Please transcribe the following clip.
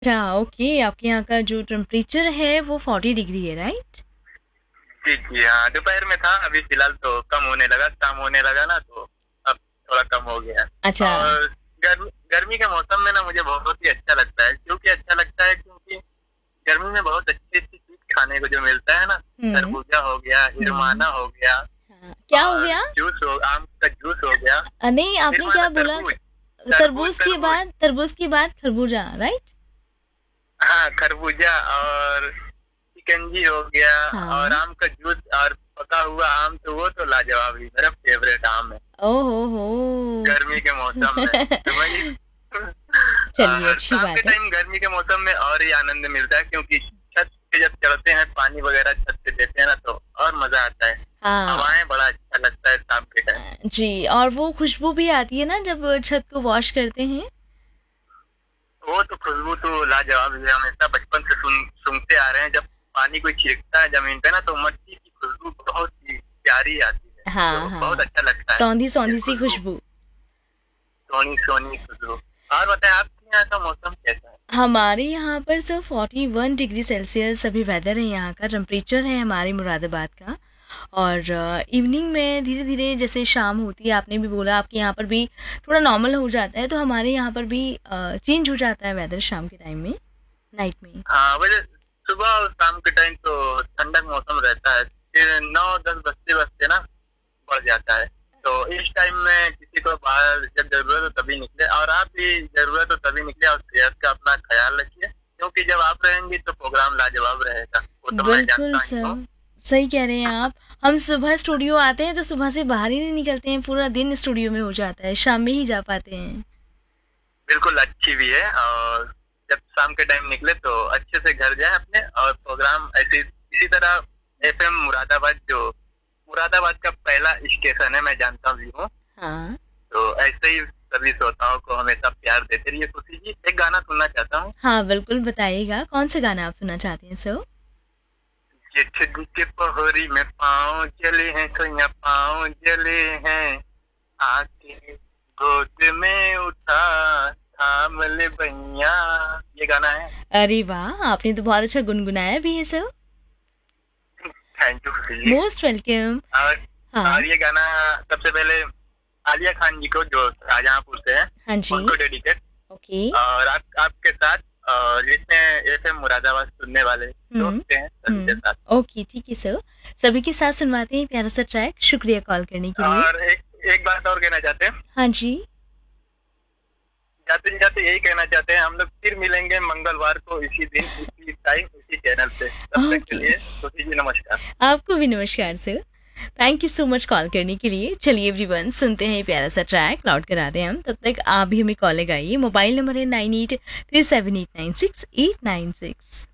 अच्छा, ओके, आपके यहाँ का जो टेम्परेचर है वो 40 डिग्री है, राइट? जी जी हाँ, दोपहर में था, अभी फिलहाल तो कम होने लगा, शाम होने लगा ना, तो अब थोड़ा कम हो गया। अच्छा। और गर्मी गर्मी के मौसम में ना मुझे बहुत ही अच्छा लगता है। क्योंकि अच्छा लगता है क्योंकि गर्मी में बहुत अच्छी अच्छी चीज खाने को जो मिलता है ना, हम्म। तरबूजा हो गया, हम्म। हिरमाना हो गया, हाँ, क्या हो और गया? जूस हो, आम का जूस हो गया। नहीं, आपने हिरमाना क्या बोला? तरबूज, तरबूज तरबूज के तरबूज। बाद, तरबूज के बाद खरबूजा, राइट? हाँ, खरबूजा और शिकंजी हो गया, और हाँ। आम का जूस और पका हुआ आम, तो वो तो लाजवाब ही, मेरा फेवरेट आम है ओहो हो। गर्मी के मौसम में। तो वही चलिए, और अच्छी शाम के बात है। टाइम गर्मी के मौसम में और ही आनंद मिलता है, क्योंकि छत पे जब चढ़ते हैं, पानी वगैरह छत पे देते हैं ना, तो और मजा आता है। हाँ। हवाएं बड़ा अच्छा लगता है शाम के टाइम। जी, और वो खुशबू भी आती है ना जब छत को वॉश करते हैं। वो तो खुशबू तो लाजवाब है, हमेशा बचपन से सुनते आ रहे हैं। जब पानी कोई छिड़कता है जमीन पे ना, तो मिट्टी की खुशबू बहुत ही प्यारी आती है, हाँ तो बहुत हाँ। अच्छा लगता है सौंधी ये सौंधी सी खुशबू, खुशबू। सोनी सोनी खुशबू। और बताए, आपके यहाँ का मौसम कैसा है? हमारे यहाँ पर सिर्फ 41 डिग्री सेल्सियस अभी वेदर है, यहाँ का टेम्परेचर है हमारे मुरादाबाद का। और इवनिंग में धीरे धीरे जैसे शाम होती है, आपने भी बोला आपके यहाँ पर भी थोड़ा नॉर्मल हो जाता है, तो हमारे यहाँ पर भी चेंज हो जाता है वेदर शाम के टाइम में, नाइट में। हाँ, वैसे सुबह और शाम के टाइम तो ठंडक मौसम रहता है, फिर 9-10 बजते बजते ना बढ़ जाता है। तो इस टाइम में किसी को बाहर जब जरूरत हो तभी निकले, और आप भी जरूरत हो तभी निकले, और सेहत का अपना ख्याल रखिए, क्योंकि जब आप रहेंगे तो प्रोग्राम लाजवाब रहेगा, वो तो मैं बिल्कुल जानता ही हूँ। सर, सही कह रहे हैं आप। हम सुबह स्टूडियो आते हैं तो सुबह से बाहर ही नहीं निकलते हैं, पूरा दिन स्टूडियो में हो जाता है, शाम में ही जा पाते हैं। बिल्कुल अच्छी भी है। और जब शाम के टाइम निकले तो अच्छे से घर जाए अपने, और प्रोग्राम ऐसे इसी तरह एफएम मुरादाबाद, जो मुरादाबाद का पहला स्टेशन है, मैं जानता भी हूँ, हाँ तो ऐसे ही सभी श्रोताओं को हमेशा प्यार देते रहिए। खुशी जी, एक गाना सुनना चाहता हूँ। हाँ, बिल्कुल बताइएगा, कौन सा गाना आप सुनना चाहते हैं सर? जेठ जी के पहरी में पाँव जले हैं, सोया पाँव जले हैं, आके गोद में उठा थाम ले भैया, ये गाना है। अरे वाह, आपने तो बहुत अच्छा गुनगुनाया भी है सर। थैंक यू खुशी जी। Most welcome. और हाँ। और ये गाना सबसे पहले आलिया खान जी को, जो शाहजहांपुर से है, हाँ जी। उनको डेडिकेट। ओके। और आपके साथ, और जितने एफएम मुरादाबाद सुनने वाले दोस्त हैं सभी के साथ। ओके, ठीक है सर। सभी के साथ सुनवाते हैं प्यारा सा ट्रैक। शुक्रिया कॉल करने के लिए। और एक बात और कहना चाहते हैं, हाँ जी। जाते जाते यही कहना चाहते हैं, हम लोग फिर मिलेंगे मंगलवार को, इसी दिन, इसी टाइम, इसी चैनल पे। तब तक के ओके। लिए खुशी जी, नमस्कार। आपको भी नमस्कार sir. Thank you so much call करने के लिए। चलिए एवरीवन, सुनते हैं ये प्यारा सा ट्रैक, लॉड करा दें हम, तब तक आप भी हमें कॉल लगाइए। मोबाइल नंबर है 9837896896।